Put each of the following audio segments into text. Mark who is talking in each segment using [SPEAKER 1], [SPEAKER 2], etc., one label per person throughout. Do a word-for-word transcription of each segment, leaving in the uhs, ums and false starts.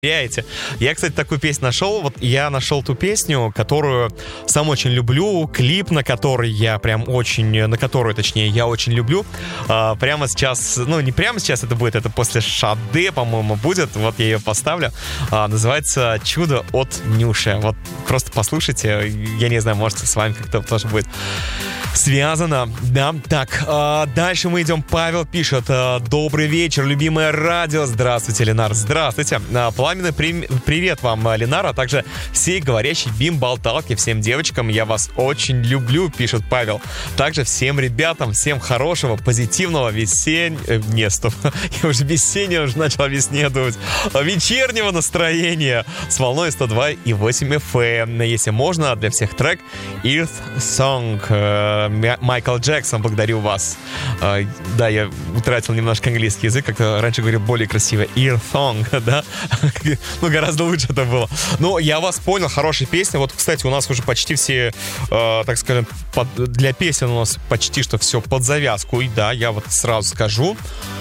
[SPEAKER 1] Я, кстати, такую песню нашел. Вот я нашел ту песню, которую сам очень люблю. Клип, на который я прям очень... На которую, точнее, я очень люблю. А, прямо сейчас... Ну, не прямо сейчас это будет, это после Шаде, по-моему, будет. Вот я ее поставлю. А, называется «Чудо от Нюши». Вот просто послушайте. Я не знаю, может, с вами как-то тоже будет связано. Да, так. А, дальше мы идем. Павел пишет. Добрый вечер, любимое радио. Здравствуйте, Ленар. Здравствуйте. Пламенный при... привет вам, Ленар, а также всей говорящей бим-болталки, всем девочкам. Я вас очень люблю, пишет Павел. Также всем ребятам, всем хорошего, позитивного весеннего... Э, не, стоп. Я уже весеннего уже начал о весне думать. Вечернего настроения с волной сто два и восемь эф эм. Если можно, для всех трек Earth Song. Майкл Джексон, благодарю вас. Да, я утратил немножко английский язык, как-то раньше говорил более красиво. Earth Song, да? Ну, гораздо лучше это было. Ну, я вас понял, хорошая песня. Вот, кстати, у нас уже почти все, э, так скажем, под, для песен у нас почти что все под завязку. И да, я вот сразу скажу.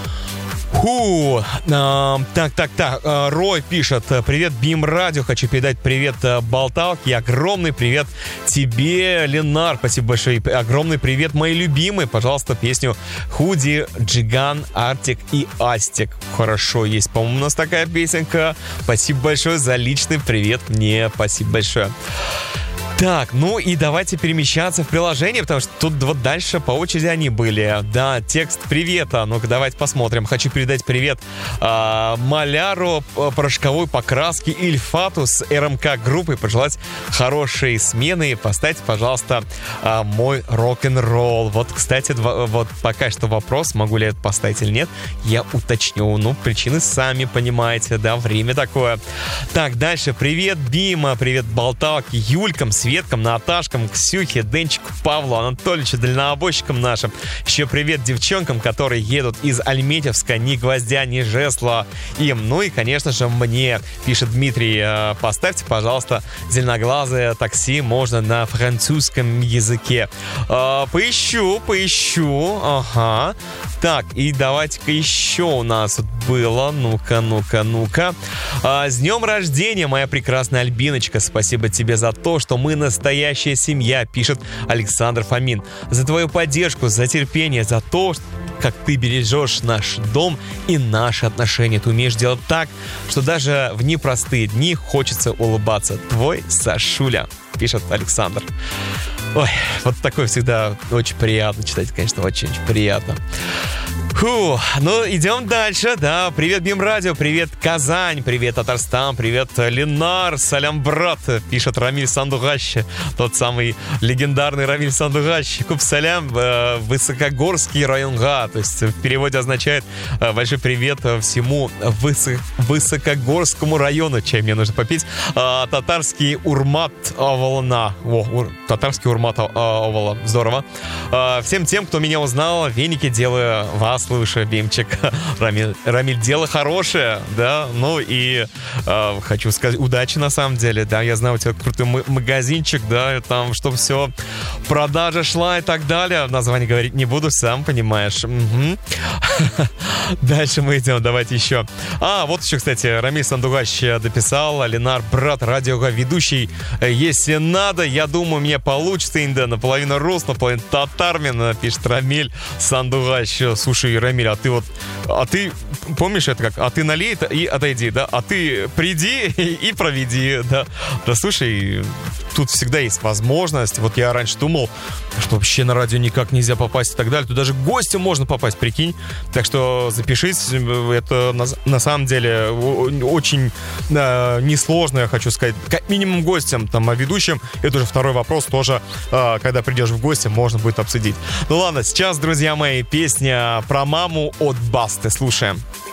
[SPEAKER 1] Фу, а, так, так, так, а, Рой пишет: привет, Бим Радио, хочу передать привет Болталке и огромный привет тебе, Ленар, спасибо большое, и огромный привет, мои любимые, пожалуйста, песню Худи, Джиган, Артик и Астик. Хорошо, есть, по-моему, у нас такая песенка. Спасибо большое за личный привет мне, спасибо большое. Так, ну и давайте перемещаться в приложение, потому что тут вот дальше по очереди они были. Да, текст привета. Ну-ка, давайте посмотрим. Хочу передать привет э, маляру порошковой покраски Ильфату с эр эм ка группой. Пожелать хорошей смены. Поставьте, пожалуйста, э, мой рок-н-ролл. Вот, кстати, два, вот пока что вопрос, могу ли я это поставить или нет, я уточню. Ну, причины сами понимаете, да, время такое. Так, дальше. Привет, Бима, привет, Болталки, Юлькам, Светкам, Наташкам, Ксюхе, Денчику, Павлу, Анатольевичу, дальнобойщикам нашим. Еще привет девчонкам, которые едут из Альметьевска, ни гвоздя, ни жесла им. Ну и, конечно же, мне, пишет Дмитрий, поставьте, пожалуйста, зеленоглазое такси, можно на французском языке. Поищу, поищу, ага. Так, и давайте-ка еще у нас было, ну-ка, ну-ка, ну-ка. С днем рождения, моя прекрасная Альбиночка, спасибо тебе за то, что мы настоящая семья, пишет Александр Фомин. За твою поддержку, за терпение, за то, как ты бережешь наш дом и наши отношения. Ты умеешь делать так, что даже в непростые дни хочется улыбаться. Твой Сашуля, пишет Александр. Ой, вот такое всегда очень приятно читать, конечно, очень-очень приятно. Фу, ну идем дальше, да, привет, Бим Радио, привет, Казань, привет, Татарстан, привет, Ленар, салям, брат, пишет Рамиль Сандугащ, тот самый легендарный Рамиль Сандугащ, куб салям, э, Высокогорский районга, то есть в переводе означает э, большой привет всему высо- Высокогорскому району, чай мне нужно попить, э, татарский Урмат Оволна, о, ур, татарский Урмат Овола, здорово, э, всем тем, кто меня узнал, веники делаю вас, слушай, Бимчик. Рамиль, Рамиль, дело хорошее, да, ну и э, хочу сказать, удачи на самом деле, да, я знаю, у тебя крутой м- магазинчик, да, там, чтобы все, продажа шла и так далее, название говорить не буду, сам понимаешь. Угу. Дальше мы идем, давайте еще. А, вот еще, кстати, Рамиль Сандугач дописал, Ленар, брат, радиоведущий, если надо, я думаю, мне получится, инда, наполовину рус, наполовину татармин, пишет Рамиль Сандугач. Слушай, Рамиль, а ты вот, а ты, помнишь это как, а ты налей и отойди, да, а ты приди и проведи, да, да, слушай, тут всегда есть возможность, вот я раньше думал, что вообще на радио никак нельзя попасть и так далее, тут даже гостем можно попасть, прикинь, так что запишись, это на, на самом деле очень э, несложно, я хочу сказать, как минимум гостем, там, а ведущим, это уже второй вопрос, тоже, э, когда придешь в гости, можно будет обсудить. Ну ладно, сейчас, друзья мои, песня про маму от Басты. Слушаем.